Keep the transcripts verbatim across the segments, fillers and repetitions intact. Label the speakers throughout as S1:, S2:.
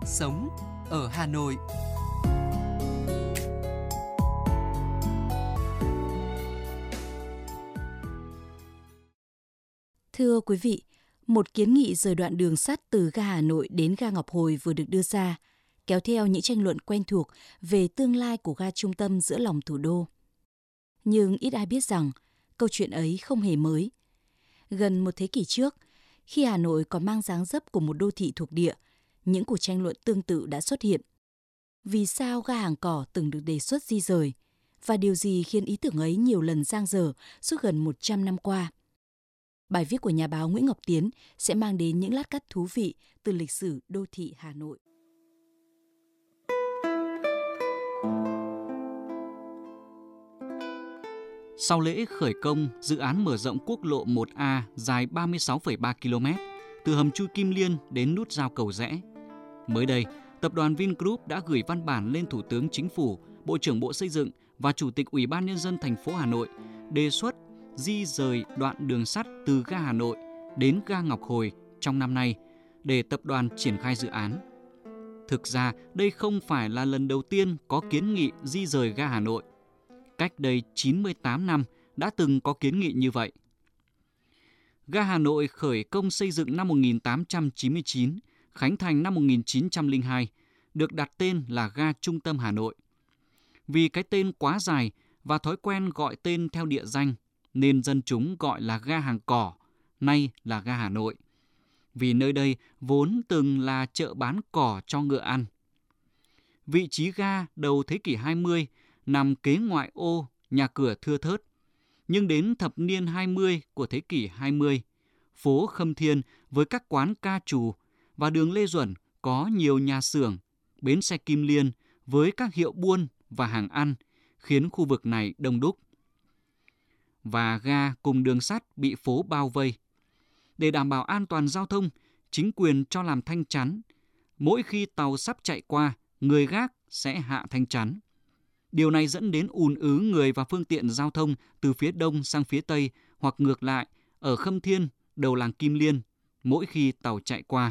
S1: Sống ở Hà Nội.
S2: Thưa quý vị, một kiến nghị rời đoạn đường sắt từ ga Hà Nội đến ga Ngọc Hồi vừa được đưa ra, kéo theo những tranh luận quen thuộc về tương lai của ga trung tâm giữa lòng thủ đô. Nhưng ít ai biết rằng, câu chuyện ấy không hề mới. Gần một thế kỷ trước, khi Hà Nội còn mang dáng dấp của một đô thị thuộc địa, những cuộc tranh luận tương tự đã xuất hiện. Vì sao ga Hàng Cỏ từng được đề xuất di rời? Và điều gì khiến ý tưởng ấy nhiều lần dang dở suốt gần một trăm năm qua? Bài viết của nhà báo Nguyễn Ngọc Tiến sẽ mang đến những lát cắt thú vị từ lịch sử đô thị Hà Nội.
S3: Sau lễ khởi công, dự án mở rộng quốc lộ một A dài ba mươi sáu phẩy ba ki lô mét từ hầm chui Kim Liên đến nút giao Cầu Giẽ. Mới đây, tập đoàn Vingroup đã gửi văn bản lên Thủ tướng Chính phủ, Bộ trưởng Bộ Xây dựng và Chủ tịch Ủy ban Nhân dân thành phố Hà Nội đề xuất di rời đoạn đường sắt từ ga Hà Nội đến ga Ngọc Hồi trong năm nay để tập đoàn triển khai dự án. Thực ra, đây không phải là lần đầu tiên có kiến nghị di rời ga Hà Nội. Cách đây chín mươi tám năm đã từng có kiến nghị như vậy. Ga Hà Nội khởi công xây dựng năm một nghìn tám trăm chín mươi chín, khánh thành năm một nghìn chín trăm lẻ hai, được đặt tên là ga Trung tâm Hà Nội. Vì cái tên quá dài và thói quen gọi tên theo địa danh, nên dân chúng gọi là ga Hàng Cỏ, nay là ga Hà Nội. Vì nơi đây vốn từng là chợ bán cỏ cho ngựa ăn. Vị trí ga đầu thế kỷ hai mươi nằm kế ngoại ô, nhà cửa thưa thớt. Nhưng đến thập niên hai mươi của thế kỷ hai mươi, phố Khâm Thiên với các quán ca trù và đường Lê Duẩn có nhiều nhà xưởng, bến xe Kim Liên với các hiệu buôn và hàng ăn, khiến khu vực này đông đúc. Và ga cùng đường sắt bị phố bao vây. Để đảm bảo an toàn giao thông, chính quyền cho làm thanh chắn. Mỗi khi tàu sắp chạy qua, người gác sẽ hạ thanh chắn. Điều này dẫn đến ùn ứ người và phương tiện giao thông từ phía đông sang phía tây hoặc ngược lại ở Khâm Thiên, đầu làng Kim Liên, mỗi khi tàu chạy qua.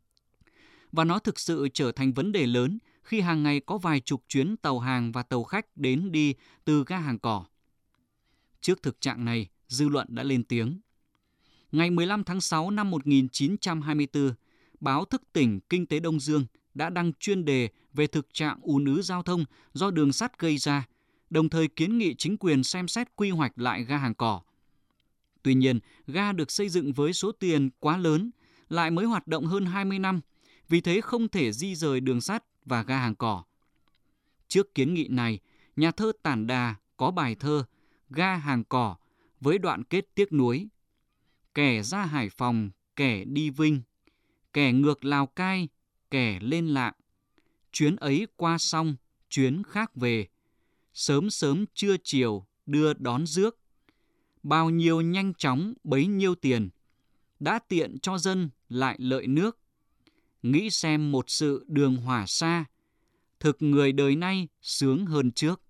S3: Và nó thực sự trở thành vấn đề lớn khi hàng ngày có vài chục chuyến tàu hàng và tàu khách đến đi từ ga Hàng Cỏ. Trước thực trạng này, dư luận đã lên tiếng. Ngày mười lăm tháng sáu năm một nghìn chín trăm hai mươi tư, báo Thức tỉnh Kinh tế Đông Dương đã đăng chuyên đề về thực trạng ùn ứ giao thông do đường sắt gây ra, đồng thời kiến nghị chính quyền xem xét quy hoạch lại ga Hàng Cỏ. Tuy nhiên, ga được xây dựng với số tiền quá lớn, lại mới hoạt động hơn hai mươi năm, vì thế không thể di rời đường sắt và ga Hàng Cỏ. Trước kiến nghị này, nhà thơ Tản Đà có bài thơ Ga Hàng Cỏ với đoạn kết tiếc nuối. Kẻ ra Hải Phòng, kẻ đi Vinh, kẻ ngược Lào Cai, kẻ lên Lạng. Chuyến ấy qua xong, chuyến khác về. Sớm sớm trưa chiều đưa đón rước. Bao nhiêu nhanh chóng bấy nhiêu tiền. Đã tiện cho dân lại lợi nước. Nghĩ xem một sự đường hỏa xa. Thực người đời nay sướng hơn trước.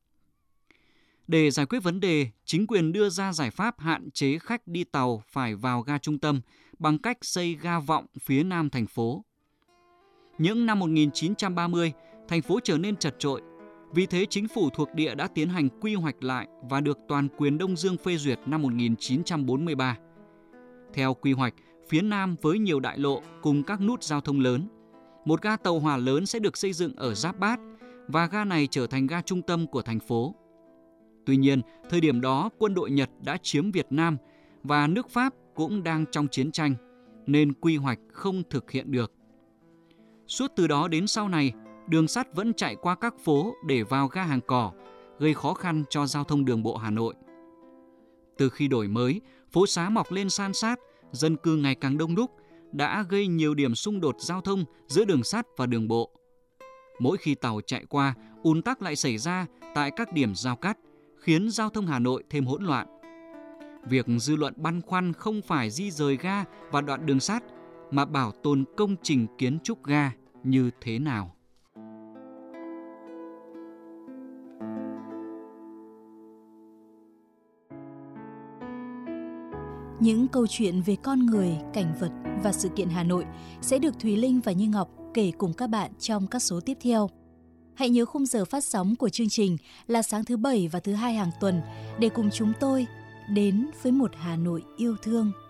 S3: Để giải quyết vấn đề, chính quyền đưa ra giải pháp hạn chế khách đi tàu phải vào ga trung tâm bằng cách xây ga vọng phía nam thành phố. Những năm một nghìn chín trăm ba mươi, thành phố trở nên chật chội. Vì thế, chính phủ thuộc địa đã tiến hành quy hoạch lại và được toàn quyền Đông Dương phê duyệt năm một nghìn chín trăm bốn mươi ba. Theo quy hoạch, phía nam với nhiều đại lộ cùng các nút giao thông lớn, một ga tàu hỏa lớn sẽ được xây dựng ở Giáp Bát và ga này trở thành ga trung tâm của thành phố. Tuy nhiên, thời điểm đó quân đội Nhật đã chiếm Việt Nam và nước Pháp cũng đang trong chiến tranh, nên quy hoạch không thực hiện được. Suốt từ đó đến sau này, đường sắt vẫn chạy qua các phố để vào ga Hàng Cỏ, gây khó khăn cho giao thông đường bộ Hà Nội. Từ khi đổi mới, phố xá mọc lên san sát, dân cư ngày càng đông đúc, đã gây nhiều điểm xung đột giao thông giữa đường sắt và đường bộ. Mỗi khi tàu chạy qua, ùn tắc lại xảy ra tại các điểm giao cắt, khiến giao thông Hà Nội thêm hỗn loạn. Việc dư luận băn khoăn không phải di rời ga và đoạn đường sắt, mà bảo tồn công trình kiến trúc ga như thế nào.
S2: Những câu chuyện về con người, cảnh vật và sự kiện Hà Nội sẽ được Thùy Linh và Như Ngọc kể cùng các bạn trong các số tiếp theo. Hãy nhớ khung giờ phát sóng của chương trình là sáng thứ Bảy và thứ Hai hàng tuần để cùng chúng tôi đến với một Hà Nội yêu thương.